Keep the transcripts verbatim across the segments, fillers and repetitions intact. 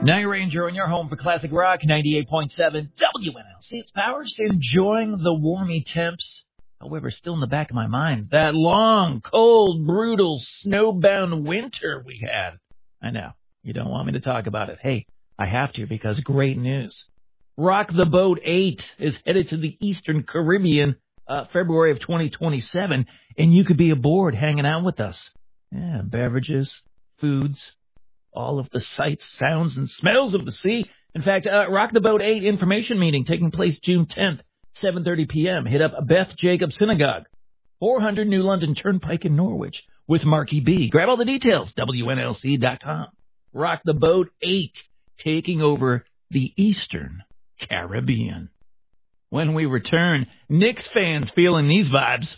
Night Ranger on your home for Classic Rock, ninety-eight point seven W N L C. It's Powers enjoying the warmy temps. However, still in the back of my mind, that long, cold, brutal, snowbound winter we had. I know, you don't want me to talk about it. Hey, I have to because great news. Rock the Boat eight is headed to the Eastern Caribbean uh, February of twenty twenty-seven, and you could be aboard hanging out with us. Yeah, beverages, foods, all of the sights, sounds, and smells of the sea. In fact, uh, Rock the Boat eight information meeting taking place June tenth, seven thirty p.m. Hit up Beth Jacobs Synagogue, four hundred New London Turnpike in Norwich with Marky B. Grab all the details, W N L C dot com. Rock the Boat eight, taking over the Eastern Caribbean. When we return, Knicks fans feeling these vibes.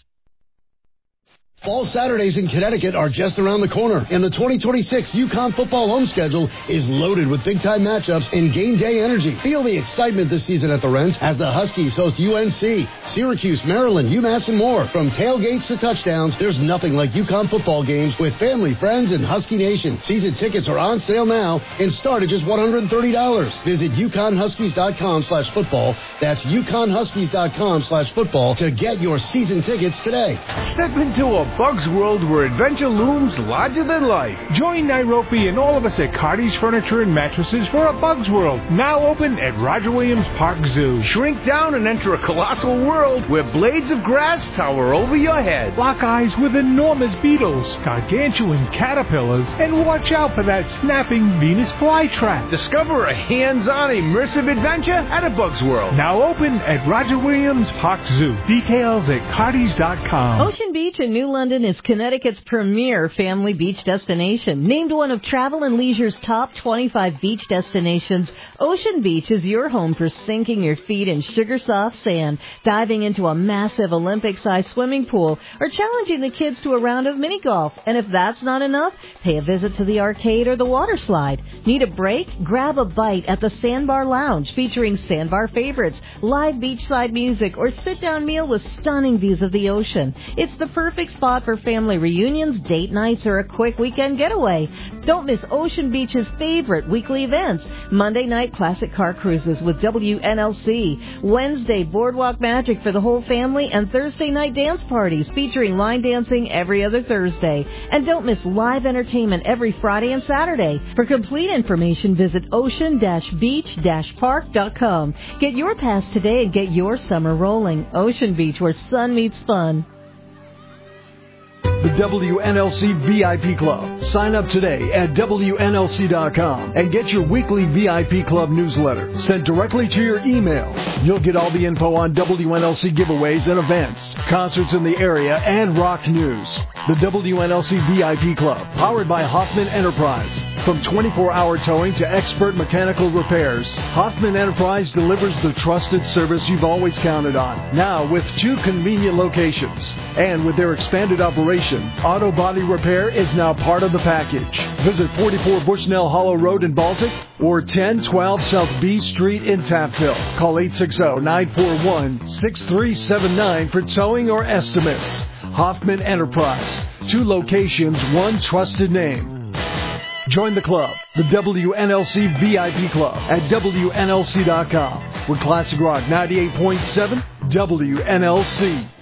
Fall Saturdays in Connecticut are just around the corner, and the twenty twenty-six UConn football home schedule is loaded with big-time matchups and game day energy. Feel the excitement this season at the Rents as the Huskies host U N C, Syracuse, Maryland, UMass, and more. From tailgates to touchdowns, there's nothing like UConn football games with family, friends, and Husky Nation. Season tickets are on sale now and start at just one hundred thirty dollars. Visit UConn Huskies dot com slash football. That's UConn Huskies dot com slash football to get your season tickets today. Step into a Bug's World where adventure looms larger than life. Join Nairobi and all of us at Cardi's Furniture and Mattresses for a Bug's World, now open at Roger Williams Park Zoo. Shrink down and enter a colossal world where blades of grass tower over your head. Lock eyes with enormous beetles, gargantuan caterpillars, and watch out for that snapping Venus flytrap. Discover a hands-on immersive adventure at a Bug's World, now open at Roger Williams Park Zoo. Details at Cardi's dot com. Ocean Beach in New London is Connecticut's premier family beach destination. Named one of Travel and Leisure's top twenty-five beach destinations, Ocean Beach is your home for sinking your feet in sugar-soft sand, diving into a massive Olympic-sized swimming pool, or challenging the kids to a round of mini-golf. And if that's not enough, pay a visit to the arcade or the water slide. Need a break? Grab a bite at the Sandbar Lounge, featuring Sandbar favorites, live beachside music, or sit-down meal with stunning views of the ocean. It's the perfect spot for family reunions, date nights, or a quick weekend getaway. Don't miss Ocean Beach's favorite weekly events. Monday night classic car cruises with W N L C. Wednesday boardwalk magic for the whole family, and Thursday night dance parties featuring line dancing every other Thursday. And don't miss live entertainment every Friday and Saturday. For complete information, visit ocean beach park dot com. Get your pass today and get your summer rolling. Ocean Beach, where sun meets fun. The W N L C V I P Club. Sign up today at W N L C dot com and get your weekly V I P Club newsletter sent directly to your email. You'll get all the info on W N L C giveaways and events, concerts in the area, and rock news. The W N L C V I P Club, powered by Hoffman Enterprise. From twenty-four hour towing to expert mechanical repairs, Hoffman Enterprise delivers the trusted service you've always counted on. Now with two convenient locations. And with their expanded operation, auto body repair is now part of the package. Visit forty-four Bushnell Hollow Road in Baltic or ten twelve South B Street in Tapville. Call eight six zero, nine four one, six three seven nine for towing or estimates. Hoffman Enterprise. Two locations, one trusted name. Join the club, the W N L C V I P Club, at W N L C dot com with Classic Rock ninety-eight point seven W N L C.